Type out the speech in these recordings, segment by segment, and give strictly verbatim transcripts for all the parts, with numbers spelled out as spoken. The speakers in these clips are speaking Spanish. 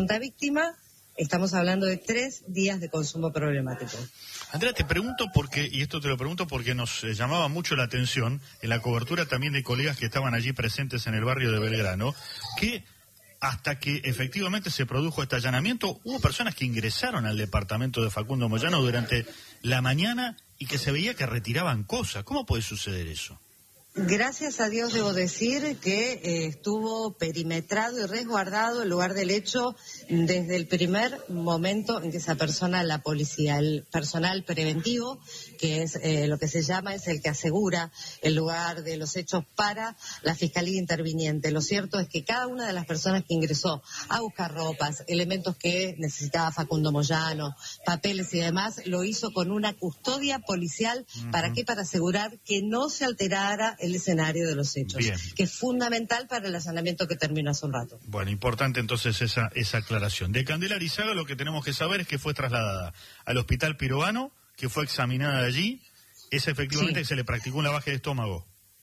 presunta víctima, estamos hablando de tres días de consumo problemático. Andrea, te pregunto porque, y esto te lo pregunto porque nos eh, llamaba mucho la atención en la cobertura también de colegas que estaban allí presentes en el barrio de Belgrano, que hasta que efectivamente se produjo este allanamiento, hubo personas que ingresaron al departamento de Facundo Moyano durante la mañana y que se veía que retiraban cosas. ¿Cómo puede suceder eso? Gracias a Dios debo decir que eh, estuvo perimetrado y resguardado el lugar del hecho desde el primer momento en que se apersona la policía. El personal preventivo, que es eh, lo que se llama, es el que asegura el lugar de los hechos para la Fiscalía Interviniente. Lo cierto es que cada una de las personas que ingresó a buscar ropas, elementos que necesitaba Facundo Moyano, papeles y demás, lo hizo con una custodia policial. Uh-huh. ¿Para qué? Para asegurar que no se alterara el escenario de los hechos, bien, que es fundamental para el allanamiento que terminó hace un rato. Bueno, importante entonces esa esa aclaración. De Candela Arizaga lo que tenemos que saber es que fue trasladada al Hospital Pirovano, que fue examinada allí, esa efectivamente sí, se le practicó un lavaje de estómago.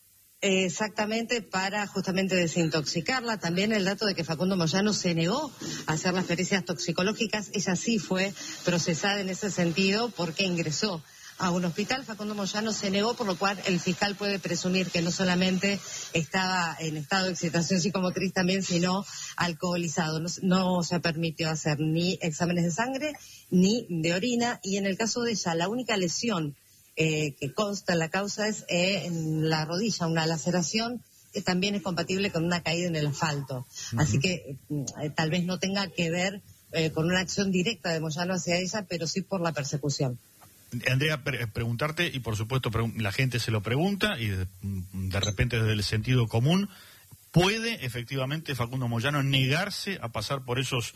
Exactamente, para justamente desintoxicarla. También el dato de que Facundo Moyano se negó a hacer las pericias toxicológicas, ella sí fue procesada en ese sentido porque ingresó a un hospital. Facundo Moyano se negó, por lo cual el fiscal puede presumir que no solamente estaba en estado de excitación psicomotriz también, sino alcoholizado. No, no se permitió hacer ni exámenes de sangre ni de orina, y en el caso de ella, la única lesión eh, que consta en la causa es eh, en la rodilla, una laceración que también es compatible con una caída en el asfalto. Uh-huh. Así que eh, tal vez no tenga que ver eh, con una acción directa de Moyano hacia ella, pero sí por la persecución. Andrea, pre- preguntarte, y por supuesto pre- la gente se lo pregunta, y de, de repente desde el sentido común, ¿puede efectivamente Facundo Moyano negarse a pasar por esos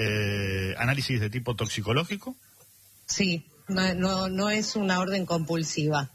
eh, análisis de tipo toxicológico? Sí, no, no, no es una orden compulsiva.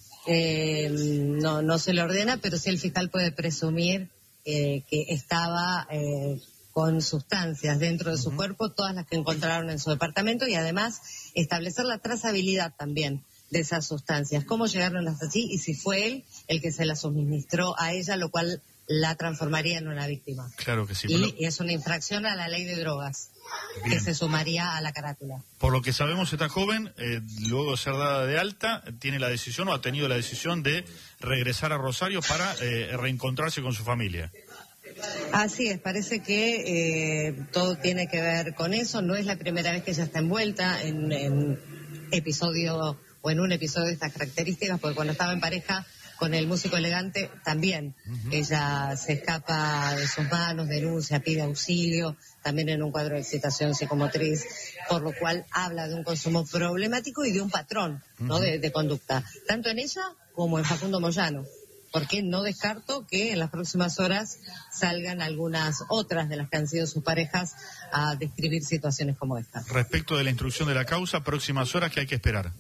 Eh, no, no se le ordena, pero sí el fiscal puede presumir eh, que estaba eh, con sustancias dentro de su uh-huh. cuerpo, todas las que encontraron en su departamento, y además establecer la trazabilidad también de esas sustancias, cómo llegaron hasta allí y si fue él el que se las suministró a ella, lo cual la transformaría en una víctima. Claro que sí. Y, lo... y es una infracción a la ley de drogas. Bien. Que se sumaría a la carátula. Por lo que sabemos, esta joven, eh, luego de ser dada de alta, tiene la decisión o ha tenido la decisión de regresar a Rosario para eh, reencontrarse con su familia. Así es, parece que eh, todo tiene que ver con eso. No es la primera vez que ella está envuelta en, en episodio o en un episodio de estas características, porque cuando estaba en pareja con el músico elegante también uh-huh. ella se escapa de sus manos, denuncia, pide auxilio, también en un cuadro de excitación psicomotriz, por lo cual habla de un consumo problemático y de un patrón uh-huh. ¿no? de, de conducta, tanto en ella como en Facundo Moyano. Porque no descarto que en las próximas horas salgan algunas otras de las que han sido sus parejas a describir situaciones como esta. Respecto de la instrucción de la causa, próximas horas, ¿qué hay que esperar?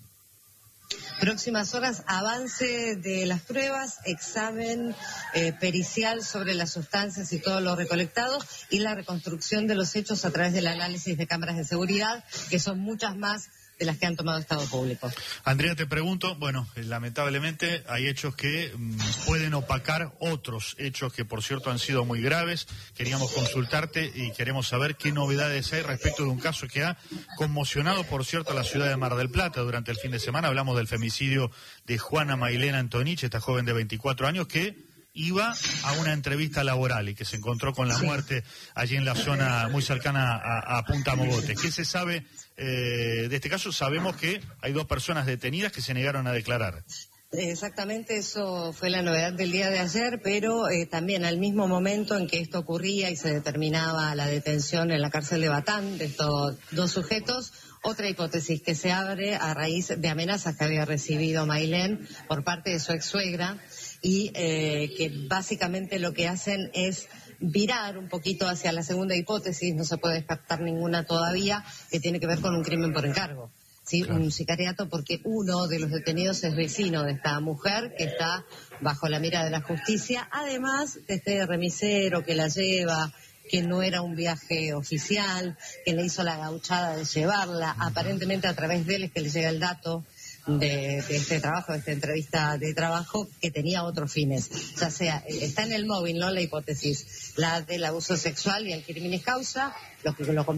Próximas horas, avance de las pruebas, examen eh, pericial sobre las sustancias y todo lo recolectado, y la reconstrucción de los hechos a través del análisis de cámaras de seguridad, que son muchas más de las que han tomado Estado Público. Andrea, te pregunto, bueno, lamentablemente hay hechos que mmm, pueden opacar otros hechos que, por cierto, han sido muy graves. Queríamos consultarte y queremos saber qué novedades hay respecto de un caso que ha conmocionado, por cierto, a la ciudad de Mar del Plata durante el fin de semana. Hablamos del femicidio de Juana Mailena Antonich, esta joven de veinticuatro años que iba a una entrevista laboral y que se encontró con la muerte allí en la zona muy cercana a, a Punta Mogote. ¿Qué se sabe eh, de este caso? Sabemos que hay dos personas detenidas que se negaron a declarar. Exactamente, eso fue la novedad del día de ayer, pero eh, también al mismo momento en que esto ocurría y se determinaba la detención en la cárcel de Batán de estos dos sujetos, otra hipótesis que se abre a raíz de amenazas que había recibido Mailén por parte de su ex suegra, y eh, que básicamente lo que hacen es virar un poquito hacia la segunda hipótesis, no se puede descartar ninguna todavía, que tiene que ver con un crimen por encargo, ¿sí? Claro. Un sicariato, porque uno de los detenidos es vecino de esta mujer que está bajo la mira de la justicia, además de este remisero que la lleva, que no era un viaje oficial, que le hizo la gauchada de llevarla, aparentemente a través de él es que le llega el dato De, de este trabajo, de esta entrevista de trabajo, que tenía otros fines. Ya sea, está en el móvil, ¿no? La hipótesis, la del abuso sexual y el crimen es causa, lo que lo